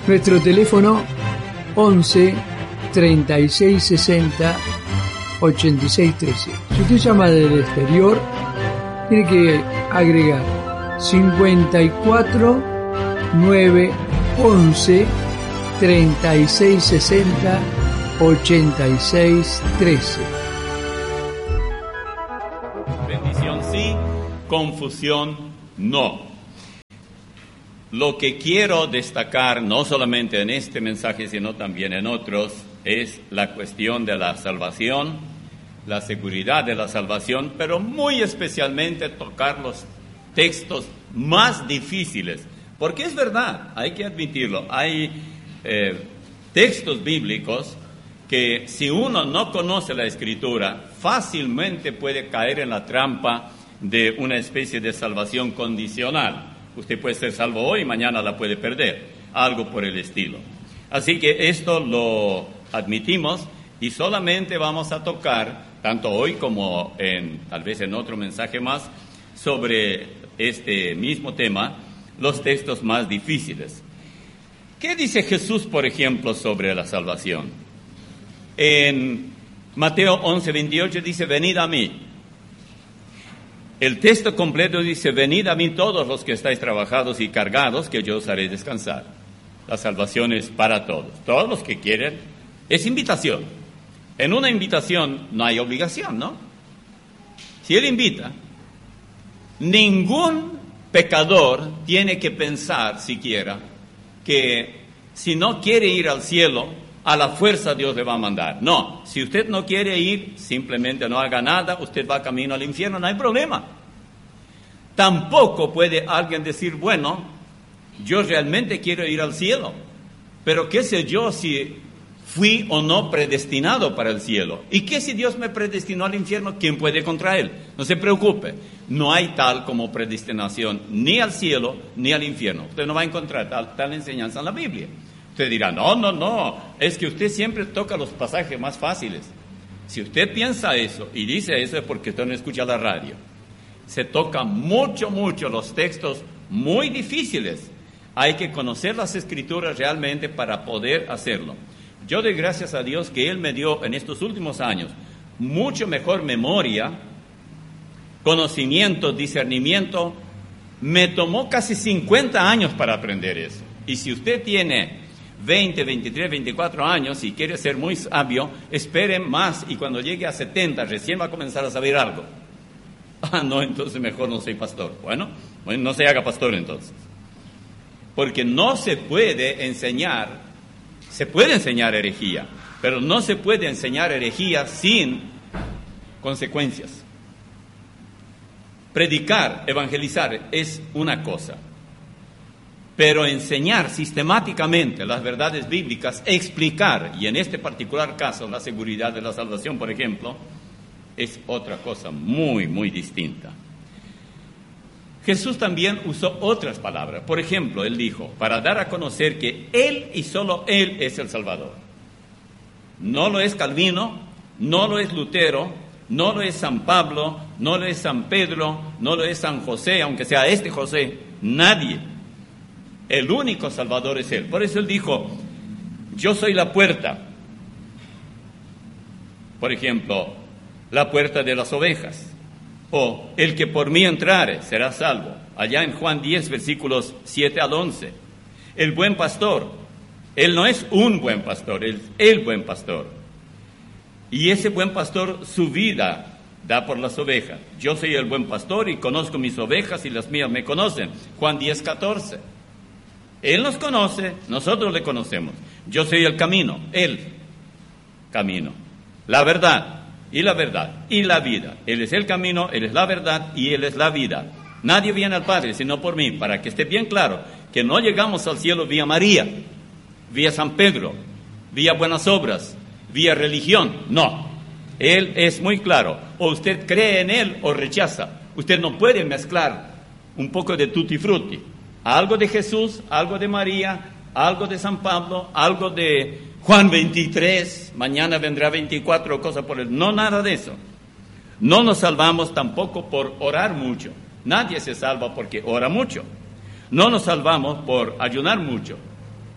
Nuestro teléfono 11 36 60 86 13. Si usted llama del exterior, tiene que agregar 54 9 11 36 60 86 13. Bendición sí, confusión no. Lo que quiero destacar, no solamente en este mensaje, sino también en otros, es la cuestión de la salvación, la seguridad de la salvación, pero muy especialmente tocar los textos más difíciles. Porque es verdad, hay que admitirlo, hay textos bíblicos que si uno no conoce la Escritura, fácilmente puede caer en la trampa de una especie de salvación condicional. Usted puede ser salvo hoy y mañana la puede perder, algo por el estilo. Así que esto lo admitimos y solamente vamos a tocar, tanto hoy como tal vez en otro mensaje más, sobre este mismo tema, los textos más difíciles. ¿Qué dice Jesús, por ejemplo, sobre la salvación? En Mateo 11:28 dice, venid a mí. El texto completo dice, venid a mí todos los que estáis trabajados y cargados, que yo os haré descansar. La salvación es para todos los que quieren. Es invitación. En una invitación no hay obligación, ¿no? Si Él invita, ningún pecador tiene que pensar siquiera que si no quiere ir al cielo, a la fuerza Dios le va a mandar. No, si usted no quiere ir, simplemente no haga nada, usted va camino al infierno, no hay problema. Tampoco puede alguien decir, bueno, yo realmente quiero ir al cielo, pero qué sé yo si fui o no predestinado para el cielo. ¿Y qué si Dios me predestinó al infierno? ¿Quién puede contra Él? No se preocupe, no hay tal como predestinación ni al cielo ni al infierno. Usted no va a encontrar tal enseñanza en la Biblia. Usted dirá, no, es que usted siempre toca los pasajes más fáciles. Si usted piensa eso y dice eso es porque usted no escucha la radio. Se toca mucho los textos muy difíciles. Hay que conocer las Escrituras realmente para poder hacerlo. Yo doy gracias a Dios que Él me dio en estos últimos años mucho mejor memoria, conocimiento, discernimiento. Me tomó casi 50 años para aprender eso. Y si usted tiene 20, 23, 24 años y quiere ser muy sabio, espere más y cuando llegue a 70 recién va a comenzar a saber algo. No, entonces mejor no soy pastor. Bueno, no se haga pastor entonces. Porque no se puede enseñar, se puede enseñar herejía, pero no se puede enseñar herejía sin consecuencias. Predicar, evangelizar es una cosa, pero enseñar sistemáticamente las verdades bíblicas, explicar, y en este particular caso la seguridad de la salvación, por ejemplo, es otra cosa muy distinta. Jesús también usó otras palabras. Por ejemplo, Él dijo, para dar a conocer que Él y solo Él es el Salvador. No lo es Calvino, no lo es Lutero, no lo es San Pablo, no lo es San Pedro, no lo es San José, aunque sea este José, nadie. El único Salvador es Él. Por eso Él dijo, yo soy la puerta. Por ejemplo, la puerta de las ovejas. O el que por mí entrare será salvo. Allá en Juan 10, versículos 7 al 11. El buen pastor. Él no es un buen pastor, Él es el buen pastor. Y ese buen pastor su vida da por las ovejas. Yo soy el buen pastor y conozco mis ovejas y las mías me conocen. Juan 10, 14. Él nos conoce, nosotros le conocemos. Yo soy el camino, Él, camino. La verdad y la vida. Él es el camino, Él es la verdad y Él es la vida. Nadie viene al Padre sino por mí, para que esté bien claro que no llegamos al cielo vía María, vía San Pedro, vía buenas obras, vía religión. No, Él es muy claro. O usted cree en Él o rechaza. Usted no puede mezclar un poco de tutti frutti. Algo de Jesús, algo de María, algo de San Pablo, algo de Juan 23, mañana vendrá 24, cosas por el... No, nada de eso. No nos salvamos tampoco por orar mucho. Nadie se salva porque ora mucho. No nos salvamos por ayunar mucho.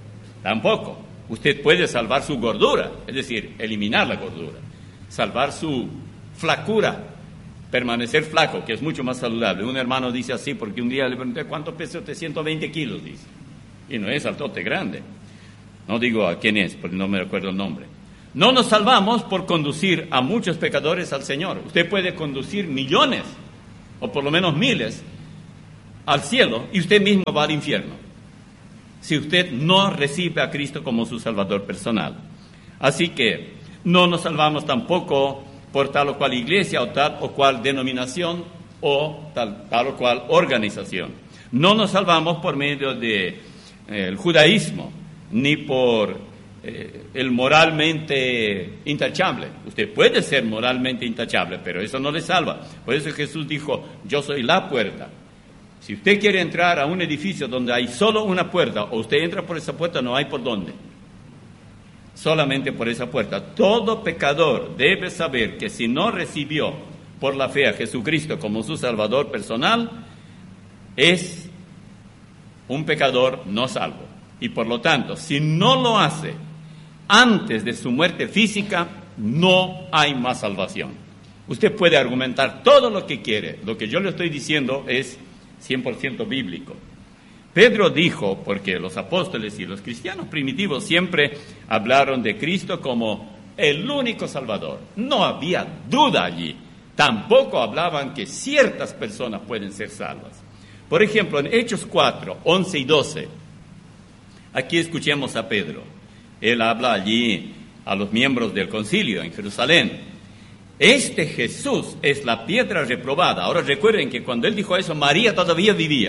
Tampoco. Usted puede salvar su gordura, es decir, eliminar la gordura, salvar su flacura, permanecer flaco, que es mucho más saludable. Un hermano dice así porque un día le pregunté, ¿cuánto pesa usted? 120 kilos, dice. Y no es altote grande. No digo a quién es, porque no me recuerdo el nombre. No nos salvamos por conducir a muchos pecadores al Señor. Usted puede conducir millones, o por lo menos miles, al cielo, y usted mismo va al infierno, si usted no recibe a Cristo como su Salvador personal. Así que no nos salvamos tampoco por tal o cual iglesia, o tal o cual denominación, o tal o cual organización. No nos salvamos por medio del judaísmo, ni por el moralmente intachable. Usted puede ser moralmente intachable, pero eso no le salva. Por eso Jesús dijo, yo soy la puerta. Si usted quiere entrar a un edificio donde hay solo una puerta, o usted entra por esa puerta, no hay por dónde. Solamente por esa puerta. Todo pecador debe saber que si no recibió por la fe a Jesucristo como su Salvador personal, es un pecador no salvo. Y por lo tanto, si no lo hace antes de su muerte física, no hay más salvación. Usted puede argumentar todo lo que quiere. Lo que yo le estoy diciendo es 100% bíblico. Pedro dijo, porque los apóstoles y los cristianos primitivos siempre hablaron de Cristo como el único Salvador. No había duda allí. Tampoco hablaban que ciertas personas pueden ser salvas. Por ejemplo, en Hechos 4, 11 y 12, aquí escuchemos a Pedro. Él habla allí a los miembros del concilio en Jerusalén. Este Jesús es la piedra reprobada. Ahora recuerden que cuando él dijo eso, María todavía vivía.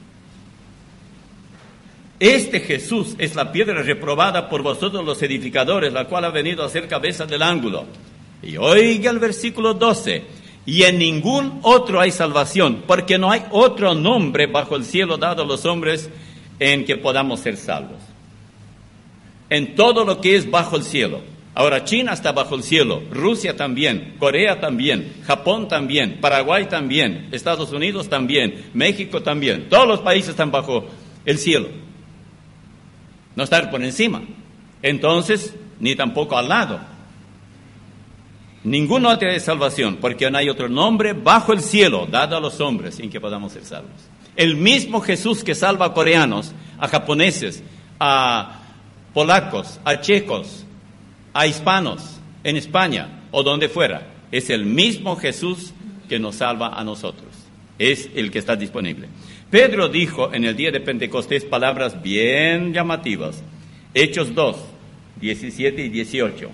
Este Jesús es la piedra reprobada por vosotros los edificadores, la cual ha venido a ser cabeza del ángulo. Y oiga el versículo 12. Y en ningún otro hay salvación, porque no hay otro nombre bajo el cielo dado a los hombres en que podamos ser salvos. En todo lo que es bajo el cielo. Ahora China está bajo el cielo, Rusia también, Corea también, Japón también, Paraguay también, Estados Unidos también, México también. Todos los países están bajo el cielo. No están por encima. Entonces, ni tampoco al lado. Ninguno otro de salvación, porque no hay otro nombre bajo el cielo dado a los hombres en que podamos ser salvos. El mismo Jesús que salva a coreanos, a japoneses, a polacos, a checos, a hispanos en España o donde fuera, es el mismo Jesús que nos salva a nosotros. Es el que está disponible. Pedro dijo en el día de Pentecostés palabras bien llamativas. Hechos 2, 17 y 18.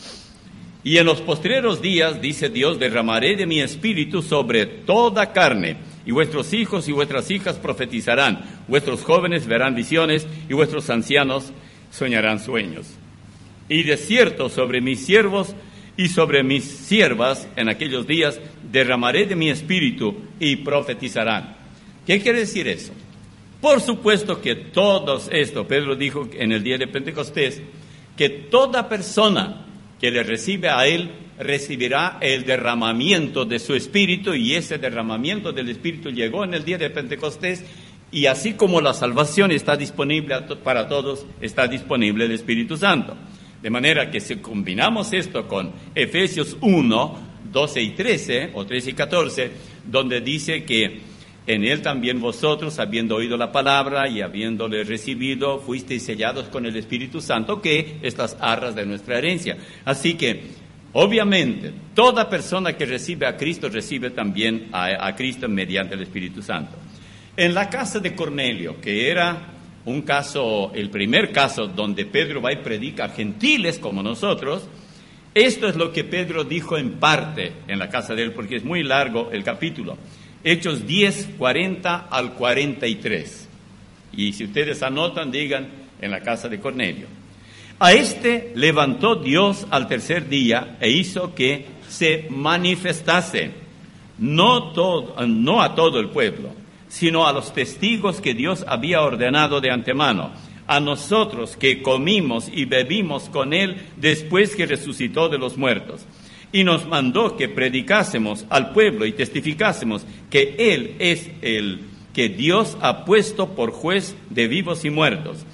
Y en los postreros días, dice Dios, derramaré de mi espíritu sobre toda carne, y vuestros hijos y vuestras hijas profetizarán, vuestros jóvenes verán visiones, y vuestros ancianos soñarán sueños. Y de cierto sobre mis siervos y sobre mis siervas en aquellos días derramaré de mi espíritu y profetizarán. ¿Qué quiere decir eso? Por supuesto que todos esto, Pedro dijo en el día de Pentecostés, que toda persona que le recibe a él recibirá el derramamiento de su espíritu, y ese derramamiento del espíritu llegó en el día de Pentecostés. Y así como la salvación está disponible para todos, está disponible el Espíritu Santo. De manera que si combinamos esto con Efesios 1, 12 y 13, o 13 y 14, donde dice que en él también vosotros, habiendo oído la palabra y habiéndole recibido, fuisteis sellados con el Espíritu Santo, que es las arras de nuestra herencia. Así que, obviamente, toda persona que recibe a Cristo, recibe también a Cristo mediante el Espíritu Santo. En la casa de Cornelio, que era un caso, el primer caso donde Pedro va y predica a gentiles como nosotros, esto es lo que Pedro dijo en parte en la casa de él, porque es muy largo el capítulo. Hechos 10, 40 al 43. Y si ustedes anotan, digan en la casa de Cornelio. A este levantó Dios al tercer día e hizo que se manifestase, no a todo el pueblo, sino a los testigos que Dios había ordenado de antemano, a nosotros que comimos y bebimos con él después que resucitó de los muertos. Y nos mandó que predicásemos al pueblo y testificásemos que él es el que Dios ha puesto por juez de vivos y muertos.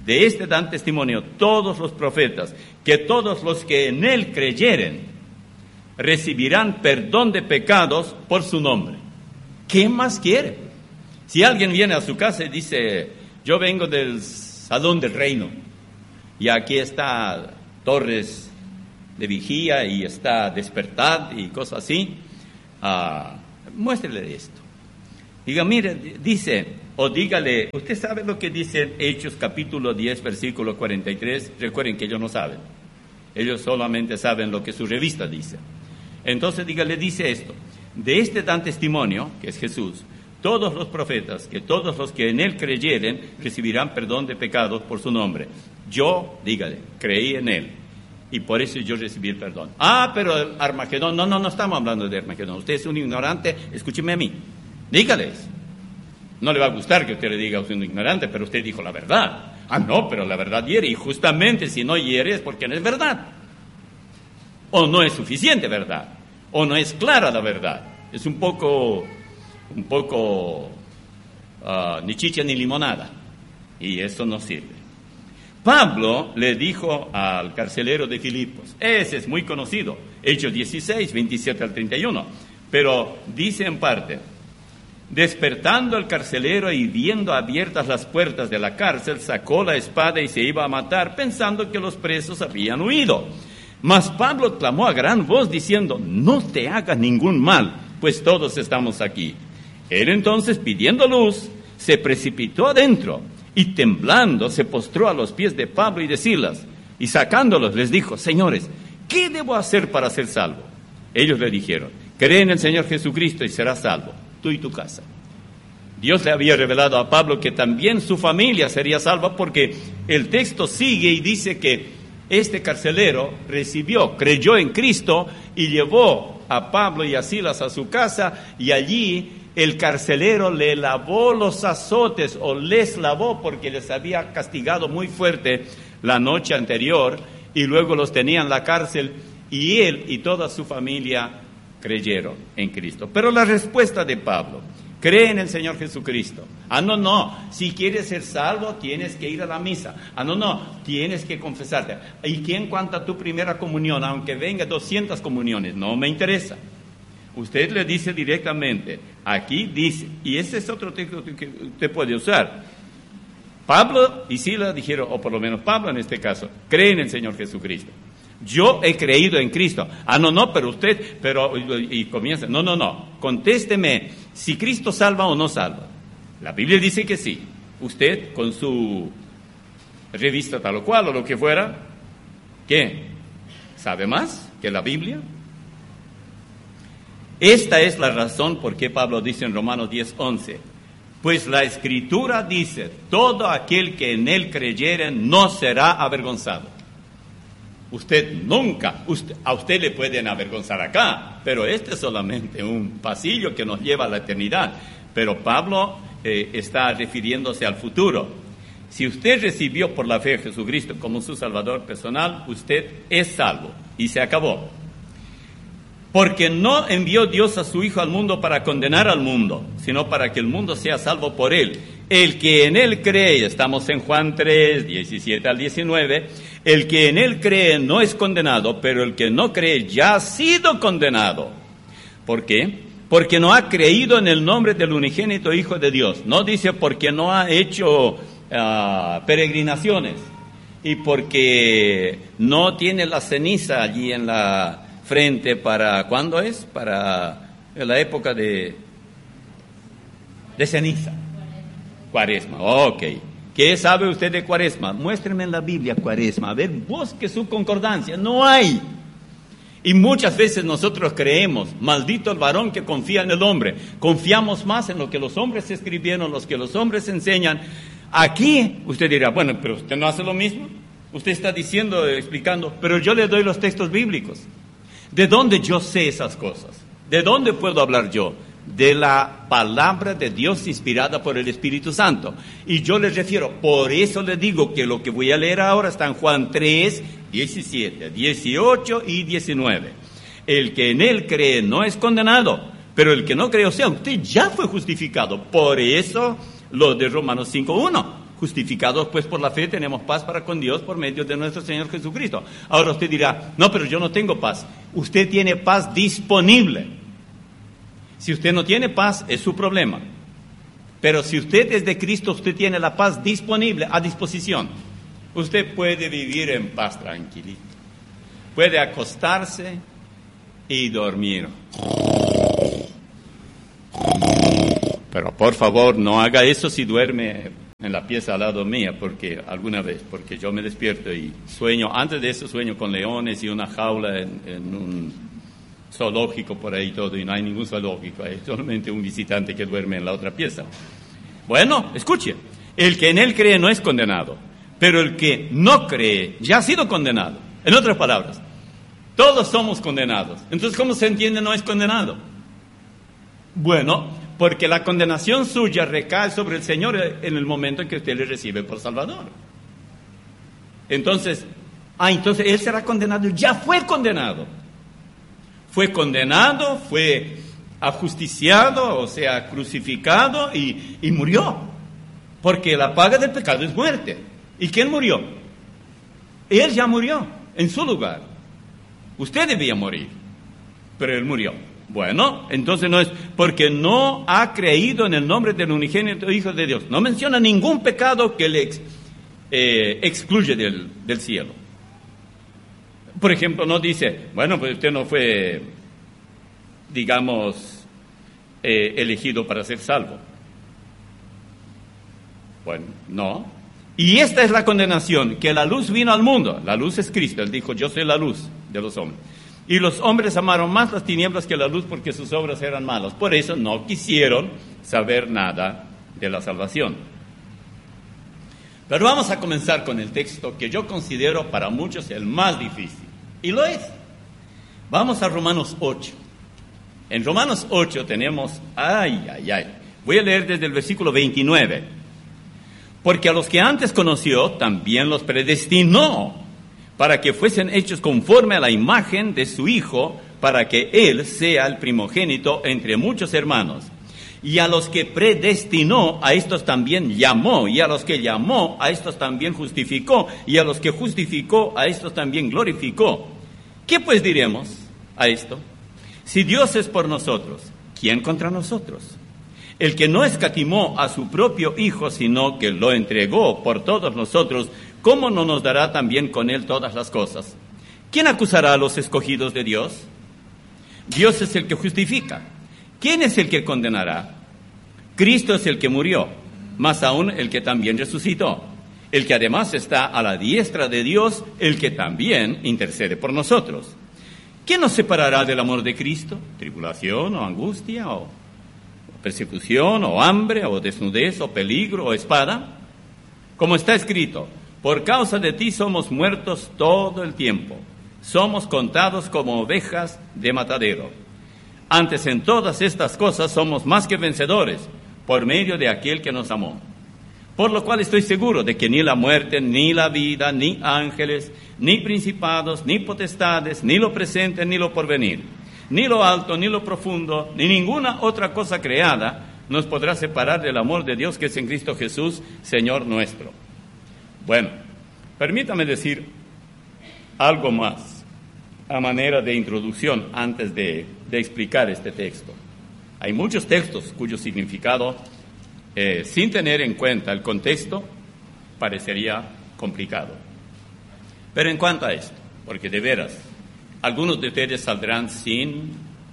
De este dan testimonio todos los profetas, que todos los que en él creyeren recibirán perdón de pecados por su nombre. ¿Qué más quiere? Si alguien viene a su casa y dice, yo vengo del Salón del Reino, y aquí está Torres de Vigía, y está Despertad, y cosas así, muéstrele esto. Diga, mire, dice, o dígale, usted sabe lo que dice Hechos capítulo 10, versículo 43, recuerden que ellos no saben, ellos solamente saben lo que su revista dice. Entonces dígale, dice esto, de este dan testimonio, que es Jesús, todos los profetas, que todos los que en él creyeren recibirán perdón de pecados por su nombre. Yo, dígale, creí en él, y por eso yo recibí el perdón. Pero el Armagedón, no estamos hablando de Armagedón, usted es un ignorante, escúcheme a mí, dígales. No le va a gustar que usted le diga a usted un ignorante, pero usted dijo la verdad. No, pero la verdad hiere, y justamente si no hiere es porque no es verdad. O no es suficiente verdad, o no es clara la verdad. Es un poco ni chicha ni limonada, y eso no sirve. Pablo le dijo al carcelero de Filipos, ese es muy conocido, Hechos 16, 27 al 31, pero dice en parte, despertando el carcelero y viendo abiertas las puertas de la cárcel, sacó la espada y se iba a matar, pensando que los presos habían huido. Mas Pablo clamó a gran voz diciendo, no te hagas ningún mal, pues todos estamos aquí. Él entonces, pidiendo luz, se precipitó adentro y temblando se postró a los pies de Pablo y de Silas, y sacándolos les dijo, señores, ¿qué debo hacer para ser salvo? Ellos le dijeron, cree en el Señor Jesucristo y serás salvo, tú y tu casa. Dios le había revelado a Pablo que también su familia sería salva, porque el texto sigue y dice que este carcelero creyó en Cristo y llevó a Pablo y a Silas a su casa, y allí el carcelero le lavó los azotes, o les lavó porque les había castigado muy fuerte la noche anterior, y luego los tenía en la cárcel, y él y toda su familia creyeron en Cristo. Pero la respuesta de Pablo, cree en el Señor Jesucristo. No, si quieres ser salvo tienes que ir a la misa. No, tienes que confesarte. ¿Y quién cuenta tu primera comunión? Aunque venga 200 comuniones, no me interesa. Usted le dice directamente, aquí dice, y ese es otro texto que usted puede usar. Pablo y Silas dijeron, o por lo menos Pablo en este caso, cree en el Señor Jesucristo. Yo he creído en Cristo. No, pero usted, y comienza, no, contésteme, si Cristo salva o no salva. La Biblia dice que sí. Usted, con su revista tal o cual, o lo que fuera, ¿qué? ¿Sabe más que la Biblia? Esta es la razón por qué Pablo dice en Romanos 10:11, pues la Escritura dice, todo aquel que en él creyere no será avergonzado. A usted le pueden avergonzar acá, pero este es solamente un pasillo que nos lleva a la eternidad. Pero Pablo está refiriéndose al futuro. Si usted recibió por la fe a Jesucristo como su Salvador personal, usted es salvo, y se acabó. Porque no envió Dios a su Hijo al mundo para condenar al mundo, sino para que el mundo sea salvo por él. El que en él cree, estamos en Juan 3, 17 al 19, el que en él cree no es condenado, pero el que no cree ya ha sido condenado. ¿Por qué? Porque no ha creído en el nombre del unigénito Hijo de Dios. No dice porque no ha hecho peregrinaciones, y porque no tiene la ceniza allí en la frente para, ¿cuándo es? Para la época de ceniza. Cuaresma, ok. ¿Qué sabe usted de Cuaresma? Muéstreme en la Biblia Cuaresma, a ver, busque su concordancia, no hay. Y muchas veces nosotros creemos, maldito el varón que confía en el hombre. Confiamos más en lo que los hombres escribieron, los que los hombres enseñan. Aquí usted dirá, bueno, pero usted no hace lo mismo. Usted está diciendo, explicando, pero yo le doy los textos bíblicos. ¿De dónde yo sé esas cosas? ¿De dónde puedo hablar yo? De la palabra de Dios inspirada por el Espíritu Santo. Y yo les refiero, por eso les digo que lo que voy a leer ahora está en Juan 3, 17, 18 y 19. El que en él cree no es condenado, pero el que no cree, o sea, usted ya fue justificado. Por eso lo de Romanos 5:1. justificados pues por la fe tenemos paz para con Dios por medio de nuestro Señor Jesucristo. Ahora usted dirá, no, pero yo no tengo paz. Usted tiene paz disponible. Si usted no tiene paz, es su problema. Pero si usted es de Cristo, usted tiene la paz disponible, a disposición. Usted puede vivir en paz tranquilito. Puede acostarse y dormir. Pero por favor, no haga eso si duerme en la pieza al lado mía, porque yo me despierto y sueño, antes de eso sueño con leones y una jaula en un zoológico por ahí todo, y no hay ningún zoológico, hay solamente un visitante que duerme en la otra pieza. Bueno, escuche, el que en él cree no es condenado, pero el que no cree ya ha sido condenado. En otras palabras, todos somos condenados. Entonces, ¿cómo se entiende no es condenado? Bueno, porque la condenación suya recae sobre el Señor en el momento en que usted le recibe por Salvador. Entonces Él será condenado, ya fue condenado. Fue condenado, fue ajusticiado, o sea, crucificado y murió. Porque la paga del pecado es muerte. ¿Y quién murió? Él ya murió en su lugar. Usted debía morir, pero Él murió. Bueno, entonces no es porque no ha creído en el nombre del unigénito Hijo de Dios. No menciona ningún pecado que le excluye del cielo. Por ejemplo, no dice, bueno, pues usted no fue, digamos, elegido para ser salvo. Bueno, no. Y esta es la condenación, que la luz vino al mundo. La luz es Cristo. Él dijo, yo soy la luz de los hombres. Y los hombres amaron más las tinieblas que la luz porque sus obras eran malas. Por eso no quisieron saber nada de la salvación. Pero vamos a comenzar con el texto que yo considero para muchos el más difícil. Y lo es. Vamos a Romanos 8. En Romanos 8 tenemos, voy a leer desde el versículo 29. Porque a los que antes conoció, también los predestinó para que fuesen hechos conforme a la imagen de su Hijo, para que Él sea el primogénito entre muchos hermanos. Y a los que predestinó, a estos también llamó, y a los que llamó, a estos también justificó, y a los que justificó, a estos también glorificó. ¿Qué pues diremos a esto? Si Dios es por nosotros, ¿quién contra nosotros? El que no escatimó a su propio Hijo, sino que lo entregó por todos nosotros, ¿cómo no nos dará también con Él todas las cosas? ¿Quién acusará a los escogidos de Dios? Dios es el que justifica. ¿Quién es el que condenará? Cristo es el que murió, más aún el que también resucitó, el que además está a la diestra de Dios, el que también intercede por nosotros. ¿Quién nos separará del amor de Cristo? ¿Tribulación o angustia o persecución o hambre o desnudez o peligro o espada? Como está escrito, por causa de ti somos muertos todo el tiempo, somos contados como ovejas de matadero. Antes en todas estas cosas somos más que vencedores, por medio de aquel que nos amó. Por lo cual estoy seguro de que ni la muerte, ni la vida, ni ángeles, ni principados, ni potestades, ni lo presente, ni lo porvenir, ni lo alto, ni lo profundo, ni ninguna otra cosa creada nos podrá separar del amor de Dios que es en Cristo Jesús, Señor nuestro. Bueno, permítame decir algo más a manera de introducción antes de explicar este texto. Hay muchos textos cuyo significado, sin tener en cuenta el contexto, parecería complicado. Pero en cuanto a esto, porque de veras, algunos de ustedes saldrán sin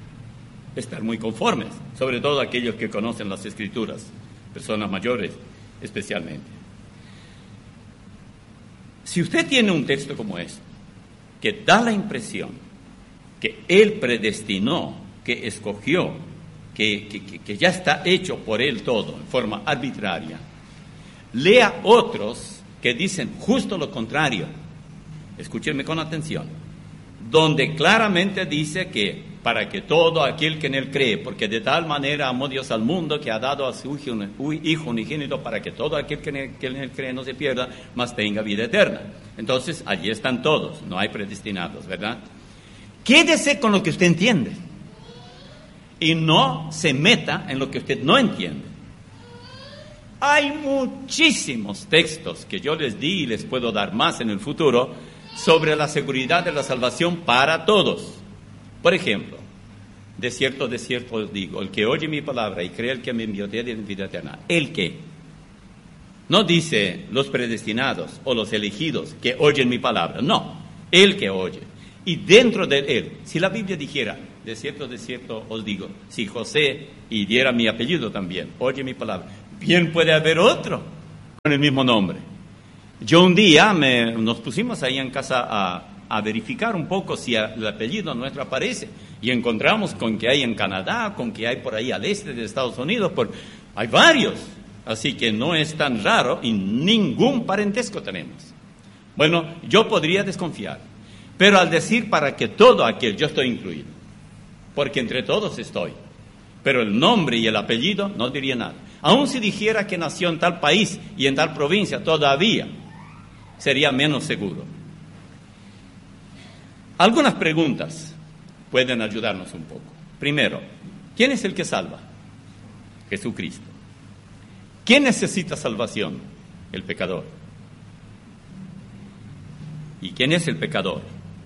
estar muy conformes, sobre todo aquellos que conocen las Escrituras, personas mayores especialmente. Si usted tiene un texto como este, que da la impresión que Él predestinó, que escogió, que ya está hecho por Él todo, en forma arbitraria, lea otros que dicen justo lo contrario. Escúchenme con atención. Donde claramente dice que para que todo aquel que en Él cree, porque de tal manera amó Dios al mundo que ha dado a su Hijo unigénito para que todo aquel que en Él cree no se pierda, mas tenga vida eterna. Entonces, allí están todos, no hay predestinados, ¿verdad? Quédese con lo que usted entiende y no se meta en lo que usted no entiende. Hay muchísimos textos que yo les di y les puedo dar más en el futuro sobre la seguridad de la salvación para todos. Por ejemplo, de cierto os digo, el que oye mi palabra y cree el que me envió tiene vida eterna. ¿El qué? No dice los predestinados o los elegidos que oyen mi palabra, no, el que oye. Y dentro de él, si la Biblia dijera, de cierto os digo, si José y diera mi apellido también, oye mi palabra, bien puede haber otro con el mismo nombre. Yo un día nos pusimos ahí en casa a verificar un poco si el apellido nuestro aparece y encontramos con que hay en Canadá, con que hay por ahí al este de Estados Unidos, hay varios, así que no es tan raro y ningún parentesco tenemos. Bueno, yo podría desconfiar, pero al decir para que todo aquel, yo estoy incluido, porque entre todos estoy, pero el nombre y el apellido no diría nada. Aun si dijera que nació en tal país y en tal provincia, todavía sería menos seguro. Algunas preguntas pueden ayudarnos un poco. Primero, ¿quién es el que salva? Jesucristo. ¿Quién necesita salvación? El pecador. ¿Y quién es el pecador?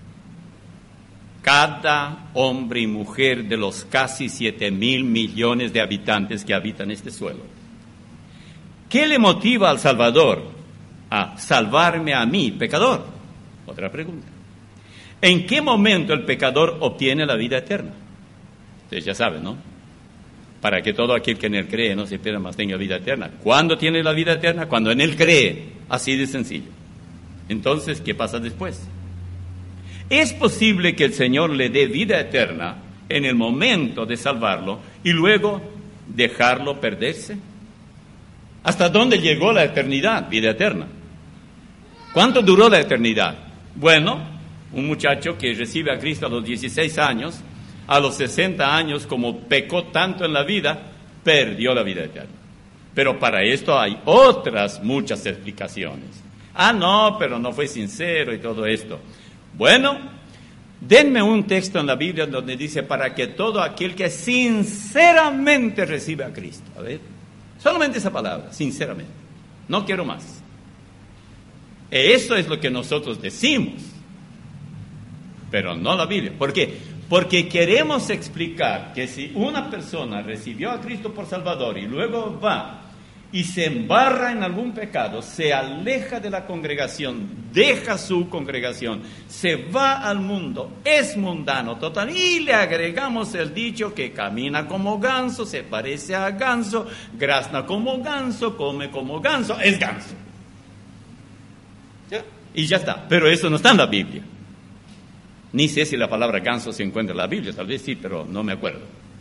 Cada hombre y mujer de los casi 7,000 millones de habitantes que habitan este suelo. ¿Qué le motiva al Salvador a salvarme a mí, pecador? Otra pregunta. ¿En qué momento el pecador obtiene la vida eterna? Ustedes ya saben, ¿no? Para que todo aquel que en él cree no se pierda, mas tenga vida eterna. ¿Cuándo tiene la vida eterna? Cuando en él cree. Así de sencillo. Entonces, ¿qué pasa después? ¿Es posible que el Señor le dé vida eterna en el momento de salvarlo y luego dejarlo perderse? ¿Hasta dónde llegó la eternidad, vida eterna? ¿Cuánto duró la eternidad? Bueno, un muchacho que recibe a Cristo a los 16 años, a los 60 años, como pecó tanto en la vida, perdió la vida eterna. Pero para esto hay otras muchas explicaciones. No, pero no fue sincero y todo esto. Bueno, denme un texto en la Biblia donde dice para que todo aquel que sinceramente recibe a Cristo. A ver, solamente esa palabra, sinceramente. No quiero más. Eso es lo que nosotros decimos, pero no la Biblia. ¿Por qué? Porque queremos explicar que si una persona recibió a Cristo por Salvador y luego va y se embarra en algún pecado, se aleja de la congregación, deja su congregación, se va al mundo, es mundano total, y le agregamos el dicho que camina como ganso, se parece a ganso, grazna como ganso, come como ganso, es ganso. ¿Ya? Y ya está, pero eso no está en la Biblia. Ni sé si la palabra ganso se encuentra en la Biblia, tal vez sí, pero no me acuerdo.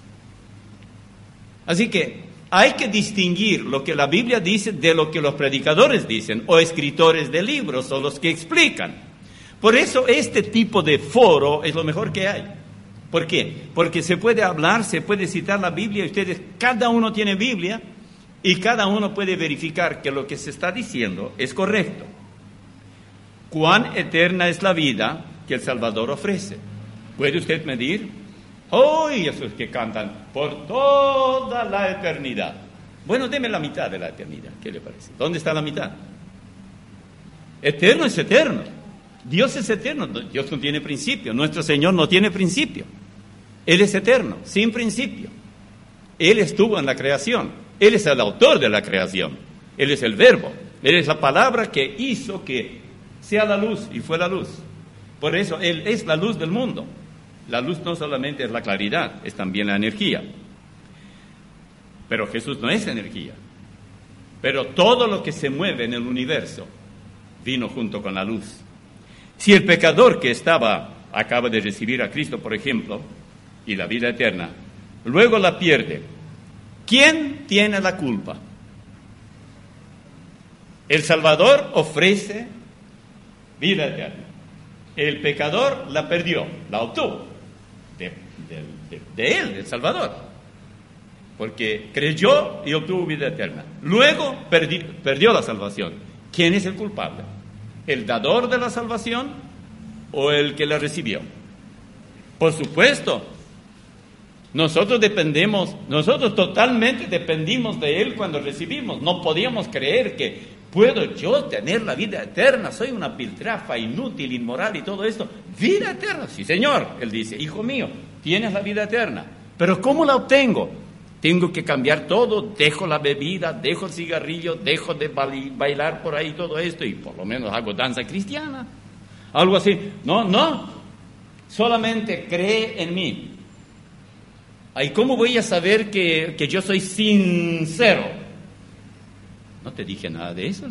Así que hay que distinguir lo que la Biblia dice de lo que los predicadores dicen, o escritores de libros, o los que explican. Por eso este tipo de foro es lo mejor que hay. ¿Por qué? Porque se puede hablar, se puede citar la Biblia, y ustedes, cada uno tiene Biblia, y cada uno puede verificar que lo que se está diciendo es correcto. ¿Cuán eterna es la vida que el Salvador ofrece? ¿Puede usted medir? ¡Ay! Esos que cantan por toda la eternidad. Bueno, deme la mitad de la eternidad. ¿Qué le parece? ¿Dónde está la mitad? Eterno es eterno. Dios es eterno. Dios no tiene principio. Nuestro Señor no tiene principio. Él es eterno, sin principio. Él estuvo en la creación. Él es el autor de la creación. Él es el verbo. Él es la palabra que hizo que sea la luz, y fue la luz. Por eso Él es la luz del mundo. La luz no solamente es la claridad, es también la energía. Pero Jesús no es energía. Pero todo lo que se mueve en el universo vino junto con la luz. Si el pecador que acaba de recibir a Cristo, por ejemplo, y la vida eterna, luego la pierde, ¿quién tiene la culpa? El Salvador ofrece vida eterna. El pecador la perdió, la obtuvo de él, del Salvador, porque creyó y obtuvo vida eterna. Luego perdió la salvación. ¿Quién es el culpable? ¿El dador de la salvación o el que la recibió? Por supuesto, Nosotros totalmente dependimos de Él cuando recibimos. No podíamos creer que puedo yo tener la vida eterna. Soy una piltrafa, inútil, inmoral y todo esto. Vida eterna. Sí, Señor. Él dice, hijo mío, tienes la vida eterna. Pero ¿cómo la obtengo? Tengo que cambiar todo. Dejo la bebida, dejo el cigarrillo, dejo de bailar por ahí todo esto y por lo menos hago danza cristiana. Algo así. No. Solamente cree en mí. ¿Y cómo voy a saber que yo soy sincero? No te dije nada de eso.